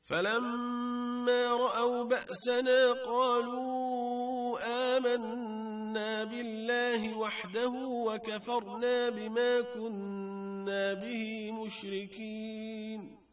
فلما رأوا بأسنا قالوا آمنا بالله وحده وكفرنا بما كنا به مشركين